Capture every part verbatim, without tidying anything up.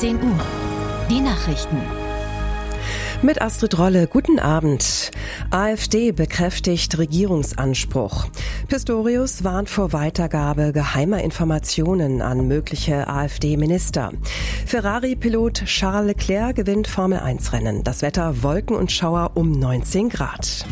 achtzehn Uhr. Die Nachrichten. Mit Astrid Rolle, guten Abend. AfD bekräftigt Regierungsanspruch. Pistorius warnt vor Weitergabe geheimer Informationen an mögliche AfD-Minister. Ferrari-Pilot Charles Leclerc gewinnt Formel eins Rennen. Das Wetter Wolken und Schauer um neunzehn Grad.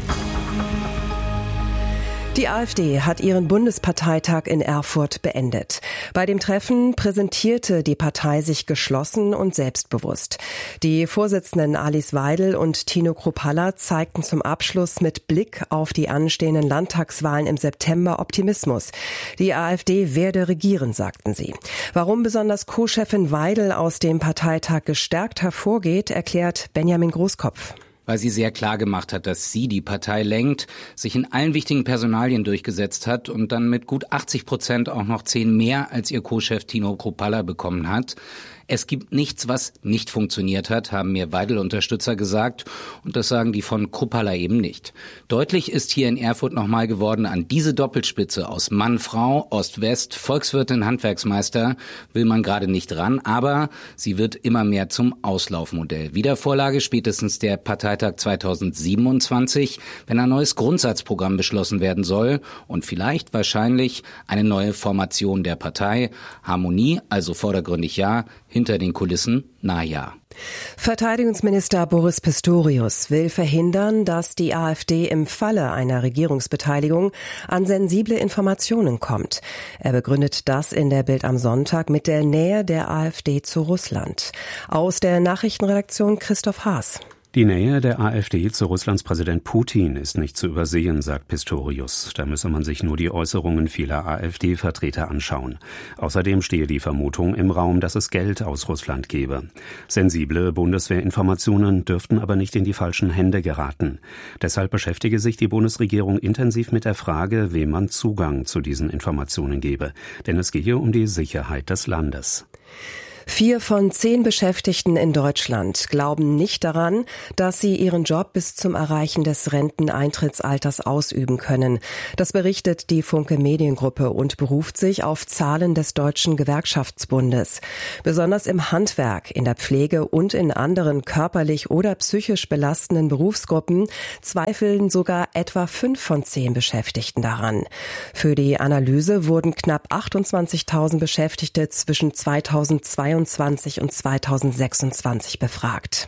Die AfD hat ihren Bundesparteitag in Erfurt beendet. Bei dem Treffen präsentierte die Partei sich geschlossen und selbstbewusst. Die Vorsitzenden Alice Weidel und Tino Kruppalla zeigten zum Abschluss mit Blick auf die anstehenden Landtagswahlen im September Optimismus. Die AfD werde regieren, sagten sie. Warum besonders Co-Chefin Weidel aus dem Parteitag gestärkt hervorgeht, erklärt Benjamin Großkopf. Weil sie sehr klar gemacht hat, dass sie die Partei lenkt, sich in allen wichtigen Personalien durchgesetzt hat und dann mit gut achtzig Prozent auch noch zehn mehr als ihr Co-Chef Tino Kruppalla bekommen hat. Es gibt nichts, was nicht funktioniert hat, haben mir Weidel-Unterstützer gesagt. Und das sagen die von Kruppalla eben nicht. Deutlich ist hier in Erfurt nochmal geworden, an diese Doppelspitze aus Mann, Frau, Ost-West, Volkswirtin, Handwerksmeister will man gerade nicht ran. Aber sie wird immer mehr zum Auslaufmodell. Wiedervorlage spätestens der Parteitag zweitausendsiebenundzwanzig, wenn ein neues Grundsatzprogramm beschlossen werden soll. Und vielleicht wahrscheinlich eine neue Formation der Partei. Harmonie, also vordergründig ja, hinter den Kulissen, na ja. Verteidigungsminister Boris Pistorius will verhindern, dass die AfD im Falle einer Regierungsbeteiligung an sensible Informationen kommt. Er begründet das in der Bild am Sonntag mit der Nähe der AfD zu Russland. Aus der Nachrichtenredaktion Christoph Haas. Die Nähe der AfD zu Russlands Präsident Putin ist nicht zu übersehen, sagt Pistorius. Da müsse man sich nur die Äußerungen vieler AfD-Vertreter anschauen. Außerdem stehe die Vermutung im Raum, dass es Geld aus Russland gebe. Sensible Bundeswehrinformationen dürften aber nicht in die falschen Hände geraten. Deshalb beschäftige sich die Bundesregierung intensiv mit der Frage, wem man Zugang zu diesen Informationen gebe. Denn es gehe um die Sicherheit des Landes. Vier von zehn Beschäftigten in Deutschland glauben nicht daran, dass sie ihren Job bis zum Erreichen des Renteneintrittsalters ausüben können. Das berichtet die Funke Mediengruppe und beruft sich auf Zahlen des Deutschen Gewerkschaftsbundes. Besonders im Handwerk, in der Pflege und in anderen körperlich oder psychisch belastenden Berufsgruppen zweifeln sogar etwa fünf von zehn Beschäftigten daran. Für die Analyse wurden knapp achtundzwanzigtausend Beschäftigte zwischen zweitausendzweiundzwanzig und zweitausendsechsundzwanzig befragt.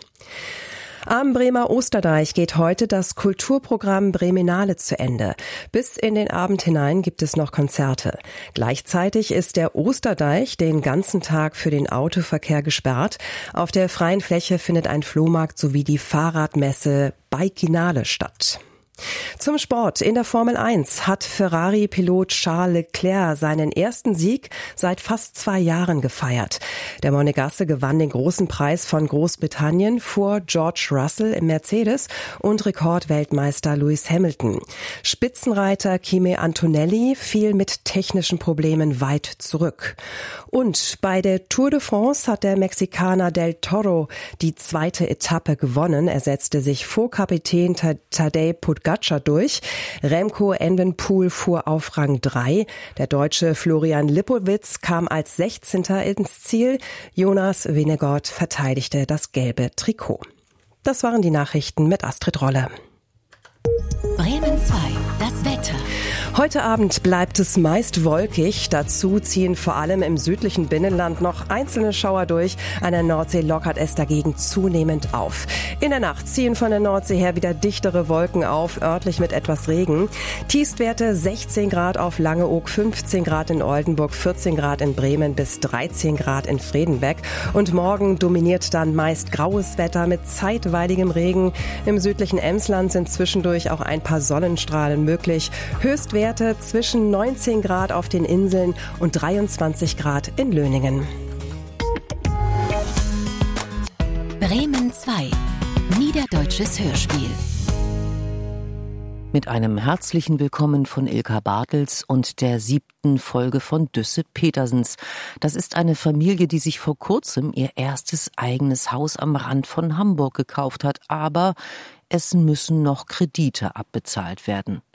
Am Bremer Osterdeich geht heute das Kulturprogramm Breminale zu Ende. Bis in den Abend hinein gibt es noch Konzerte. Gleichzeitig ist der Osterdeich den ganzen Tag für den Autoverkehr gesperrt. Auf der freien Fläche findet ein Flohmarkt sowie die Fahrradmesse Bikinale statt. Zum Sport. In der Formel eins hat Ferrari-Pilot Charles Leclerc seinen ersten Sieg seit fast zwei Jahren gefeiert. Der Monegasse gewann den großen Preis von Großbritannien vor George Russell im Mercedes und Rekordweltmeister Lewis Hamilton. Spitzenreiter Kimi Antonelli fiel mit technischen Problemen weit zurück. Und bei der Tour de France hat der Mexikaner Del Toro die zweite Etappe gewonnen. Er setzte sich vor Kapitän Tadej Pogačar durch. Remco Evenepoel fuhr auf Rang drei. Der Deutsche Florian Lipowitz kam als sechzehnter ins Ziel. Jonas Vingegaard verteidigte das gelbe Trikot. Das waren die Nachrichten mit Astrid Rolle. Bremen zwei, das Wetter. Heute Abend bleibt es meist wolkig. Dazu ziehen vor allem im südlichen Binnenland noch einzelne Schauer durch. An der Nordsee lockert es dagegen zunehmend auf. In der Nacht ziehen von der Nordsee her wieder dichtere Wolken auf, örtlich mit etwas Regen. Tiefstwerte sechzehn Grad auf Langeoog, fünfzehn Grad in Oldenburg, vierzehn Grad in Bremen bis dreizehn Grad in Fredenbeck. Und morgen dominiert dann meist graues Wetter mit zeitweiligem Regen. Im südlichen Emsland sind zwischendurch auch ein paar Sonnenstrahlen möglich. Höchstwerte zwischen neunzehn Grad auf den Inseln und dreiundzwanzig Grad in Löningen. Bremen zwei. Niederdeutsches Hörspiel. Mit einem herzlichen Willkommen von Ilka Bartels und der siebten Folge von Düsse Petersens. Das ist eine Familie, die sich vor kurzem ihr erstes eigenes Haus am Rand von Hamburg gekauft hat. Aber es müssen noch Kredite abbezahlt werden.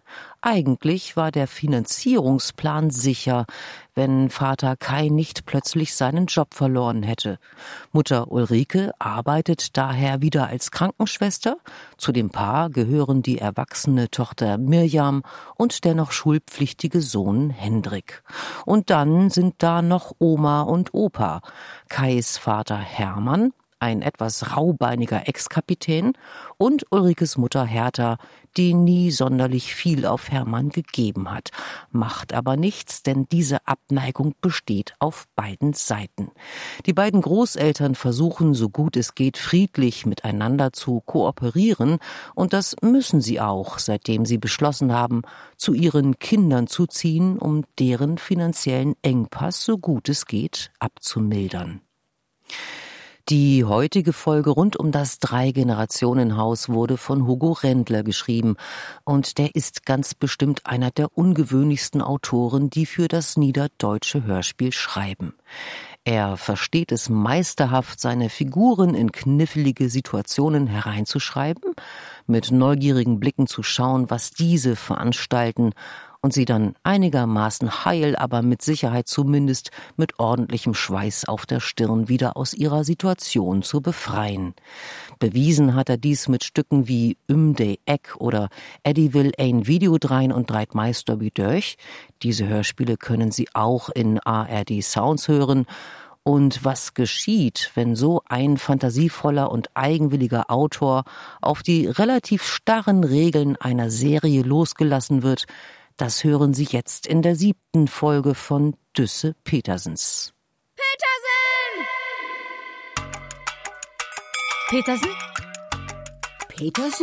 Eigentlich war der Finanzierungsplan sicher, wenn Vater Kai nicht plötzlich seinen Job verloren hätte. Mutter Ulrike arbeitet daher wieder als Krankenschwester. Zu dem Paar gehören die erwachsene Tochter Mirjam und der noch schulpflichtige Sohn Hendrik. Und dann sind da noch Oma und Opa. Kais Vater Hermann, ein etwas raubeiniger Ex-Kapitän, und Ulrikes Mutter Hertha, die nie sonderlich viel auf Hermann gegeben hat. Macht aber nichts, denn diese Abneigung besteht auf beiden Seiten. Die beiden Großeltern versuchen, so gut es geht, friedlich miteinander zu kooperieren, und das müssen sie auch, seitdem sie beschlossen haben, zu ihren Kindern zu ziehen, um deren finanziellen Engpass, so gut es geht, abzumildern. Die heutige Folge rund um das Drei-Generationen-Haus wurde von Hugo Rendler geschrieben, und der ist ganz bestimmt einer der ungewöhnlichsten Autoren, die für das niederdeutsche Hörspiel schreiben. Er versteht es meisterhaft, seine Figuren in knifflige Situationen hereinzuschreiben, mit neugierigen Blicken zu schauen, was diese veranstalten, und sie dann einigermaßen heil, aber mit Sicherheit zumindest mit ordentlichem Schweiß auf der Stirn wieder aus ihrer Situation zu befreien. Bewiesen hat er dies mit Stücken wie Üm de Eck oder Eddie will ein Video drein und dreit Meister wie durch. Diese Hörspiele können Sie auch in A R D Sounds hören. Und was geschieht, wenn so ein fantasievoller und eigenwilliger Autor auf die relativ starren Regeln einer Serie losgelassen wird, das hören Sie jetzt in der siebten Folge von Düsse Petersens. Petersen? Petersen? Petersen?